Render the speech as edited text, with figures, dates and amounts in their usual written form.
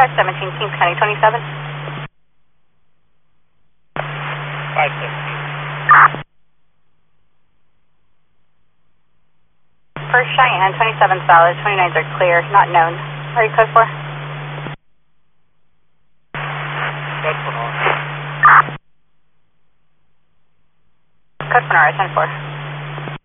517, Kings County 27. 517. First Cheyenne, 27 solid, 29s are clear, not known. Are you code 4? Code for Nora. Code for Nora, 10-4.